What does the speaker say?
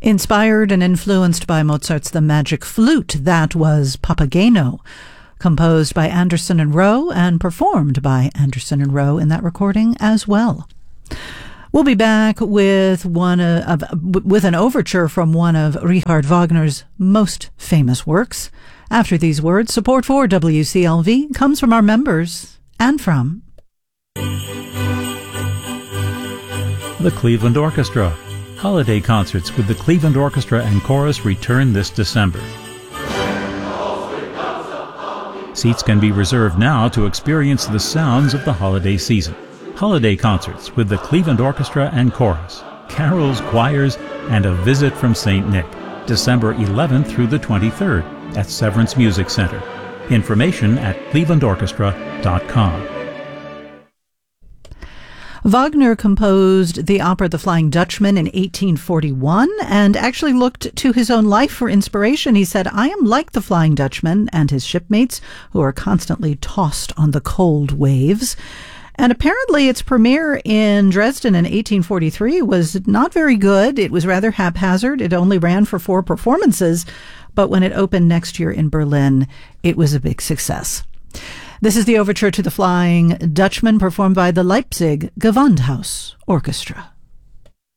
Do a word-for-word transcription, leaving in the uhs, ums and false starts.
Inspired and influenced by Mozart's The Magic Flute, that was Papageno, composed by Anderson and Rowe and performed by Anderson and Rowe in that recording as well. We'll be back with one of, with an overture from one of Richard Wagner's most famous works. After these words, support for W C L V comes from our members and from the Cleveland Orchestra. Holiday concerts with the Cleveland Orchestra and Chorus return this December. Seats can be reserved now to experience the sounds of the holiday season. Holiday concerts with the Cleveland Orchestra and Chorus, carols, choirs, and a visit from Saint Nick, December eleventh through the twenty-third at Severance Music Center. Information at cleveland orchestra dot com. Wagner composed the opera The Flying Dutchman in eighteen forty-one and actually looked to his own life for inspiration. He said, "I am like the Flying Dutchman and his shipmates who are constantly tossed on the cold waves." And apparently its premiere in Dresden in eighteen forty-three was not very good. It was rather haphazard. It only ran for four performances, but when it opened next year in Berlin, it was a big success. This is the overture to The Flying Dutchman, performed by the Leipzig Gewandhaus Orchestra.